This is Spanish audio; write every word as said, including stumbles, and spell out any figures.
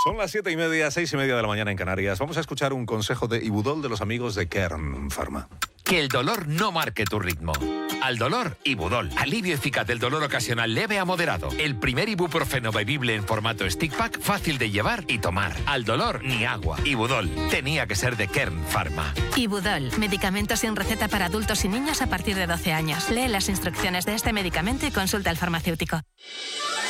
Son las siete y media, seis y media de la mañana en Canarias. Vamos a escuchar un consejo de Ibudol de los amigos de Kern Pharma. Que el dolor no marque tu ritmo. Al dolor, Ibudol. Alivio eficaz del dolor ocasional leve a moderado. El primer ibuprofeno bebible en formato stick pack, fácil de llevar y tomar. Al dolor, ni agua. Ibudol. Tenía que ser de Kern Pharma. Ibudol. Medicamento sin receta para adultos y niños a partir de doce años. Lee las instrucciones de este medicamento y consulta al farmacéutico.